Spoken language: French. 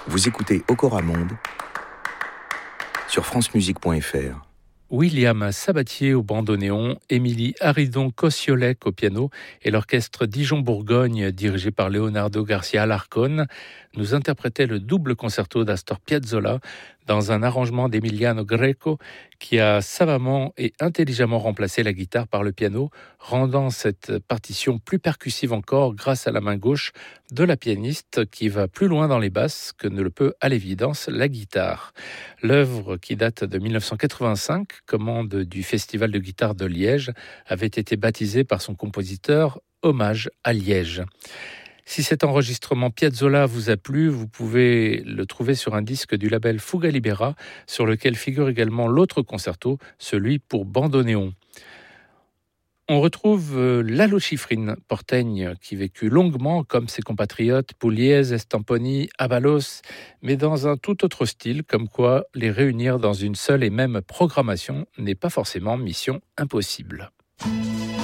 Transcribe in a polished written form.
Vous écoutez Okora Monde sur francemusique.fr. William Sabatier au bandoneon, Émilie Haridon-Kosiolek au piano et l'orchestre Dijon-Bourgogne dirigé par Leonardo Garcia Alarcón nous interprétaient le double concerto d'Astor Piazzolla dans un arrangement d'Emiliano Greco qui a savamment et intelligemment remplacé la guitare par le piano, rendant cette partition plus percussive encore grâce à la main gauche de la pianiste qui va plus loin dans les basses que ne le peut à l'évidence la guitare. L'œuvre, qui date de 1985, commande du Festival de guitare de Liège, avait été baptisée par son compositeur Hommage à Liège. Si cet enregistrement Piazzolla vous a plu, vous pouvez le trouver sur un disque du label Fuga Libera, sur lequel figure également l'autre concerto, celui pour bandoneon. On retrouve Lalo Schifrin, porteigne, qui vécut longuement comme ses compatriotes Pugliese, Stamponi, Abalos, mais dans un tout autre style, comme quoi les réunir dans une seule et même programmation n'est pas forcément mission impossible.